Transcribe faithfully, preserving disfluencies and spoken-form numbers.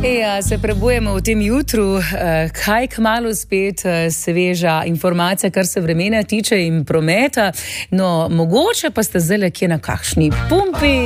Ja, se prebujemo v tem jutru, kaj kmalu spet sveža informacija, kar se vremena tiče in prometa. No, mogoče pa ste zdaj kje na kakšni pumpi.